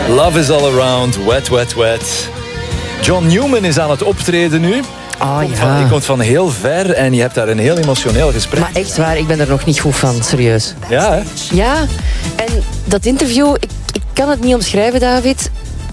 Love is all around, wet, wet, wet. John Newman is aan het optreden nu. Je komt van heel ver en je hebt daar een heel emotioneel gesprek. Maar echt waar, ik ben er nog niet goed van, serieus. Ja, hè? Ja, en dat interview, ik kan het niet omschrijven, David.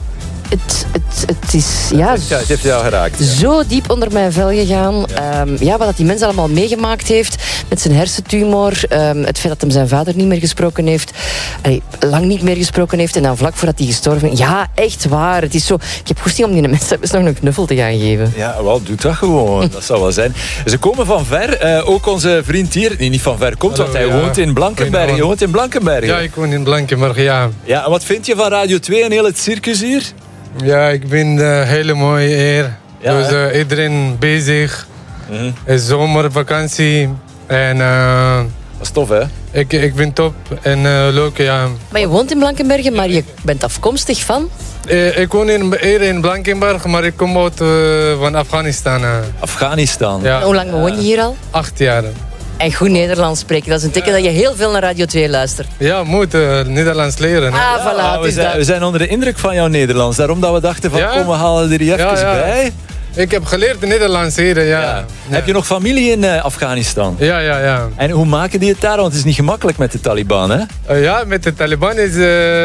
Het is het heeft jou geraakt. Zo diep onder mijn vel gegaan. Wat dat die mens allemaal meegemaakt heeft met zijn hersentumor. Het feit dat hem zijn vader niet meer gesproken heeft. Lang niet meer gesproken heeft. En dan vlak voordat hij gestorven is. Ja, echt waar. Het is zo. Ik heb goesting om die mensen nog een knuffel te gaan geven. Ja, wel, doe dat gewoon. Dat zou wel zijn. Ze komen van ver. Ook onze vriend hier, die niet van ver komt, want hij woont in Blankenberg. Je woont in Blankenberg. Ja, ik woon in Blankenberg, ja. Ja, en wat vind je van Radio 2 en heel het circus hier? Ja, ik vind het hele mooi hier. Ja, dus iedereen bezig. Het is zomervakantie. En dat is tof, hè? Ik vind het top en leuk, ja. Maar je woont in Blankenbergen, maar je bent afkomstig van? Ik woon hier in Blankenberg, maar ik kom uit van Afghanistan. Afghanistan? Ja. Hoe lang woon je hier al? 8 jaar. En goed Nederlands spreken. Dat is een teken dat je heel veel naar Radio 2 luistert. Ja, moet Nederlands leren. We zijn onder de indruk van jouw Nederlands. Daarom dat we dachten van kom, we halen er hier even bij. Ik heb geleerd Nederlands hier, ja. Heb je nog familie in Afghanistan? Ja. En hoe maken die het daar? Want het is niet gemakkelijk met de Taliban, hè? Ja, met de Taliban is...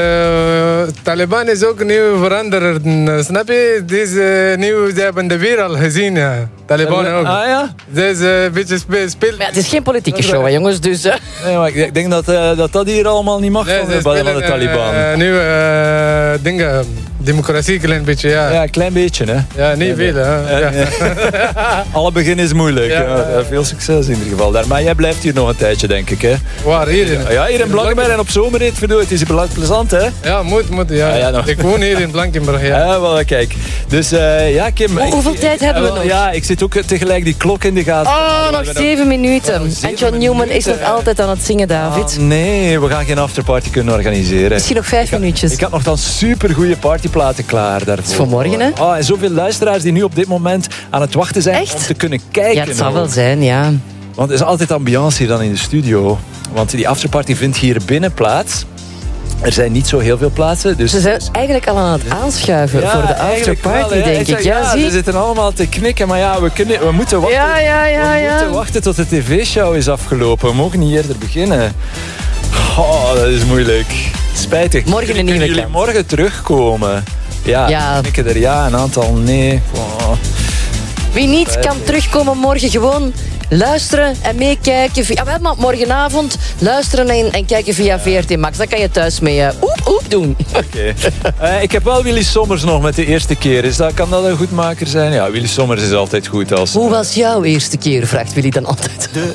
Taliban is ook nieuw veranderd. Snap je? Ze hebben de wereld gezien, ja. Taliban ook. Ah, ja? Dus een beetje speelt... Maar het is geen politieke show, hè, jongens, dus... Nee, maar ik denk dat hier allemaal niet mag van de Taliban. Nu dingen... Democratie, een klein beetje, ja. Ja, een klein beetje, hè. Ja, niet veel, hè. Ja. Alle begin is moeilijk. Ja. Veel succes in ieder geval daar. Maar jij blijft hier nog een tijdje, denk ik, hè. Waar, hier? Ja, hier in Blankenberg en op zomerrit. Het is plezant, hè. Ja, moet, ja. Ik woon hier in Blankenberg, ja. Ja, wel, kijk. Dus, Kim... Hoeveel tijd hebben we nog? Ja, ik zit ook tegelijk die klok in de gaten. Nog 7 minuten. En John Newman is nog altijd aan het zingen, David. Nee, we gaan geen afterparty kunnen organiseren. Misschien nog 5 minuutjes. Ik had nog dan supergoeie partyplaten klaar daarvoor. Dat is voor morgen, hè? En zoveel luisteraars die nu op dit moment aan het wachten zijn om te kunnen kijken. Ja, het zal wel zijn, ja. Want er is altijd ambiance hier dan in de studio. Want die afterparty vindt hier binnen plaats. Er zijn niet zo heel veel plaatsen. Dus... Ze zijn eigenlijk al aan het aanschuiven voor de afterparty, wel, denk ik. Ja, zie? Ze zitten allemaal te knikken, maar ja, we moeten wachten. We moeten wachten tot de tv-show is afgelopen. We mogen niet eerder beginnen. Oh, dat is moeilijk. Spijtig. Morgen een nieuwe jullie kans. Morgen terugkomen. Ja. Knikken er ja, een aantal nee. Oh. Wie niet kan terugkomen morgen, gewoon luisteren en meekijken. Maar morgenavond luisteren en kijken via VRT Max. Dan kan je thuis mee oep doen. Oké. Ik heb wel Willy Sommers nog met de eerste keer. Kan dat een goedmaker zijn? Ja, Willy Sommers is altijd goed. Hoe was jouw eerste keer, vraagt Willy dan altijd.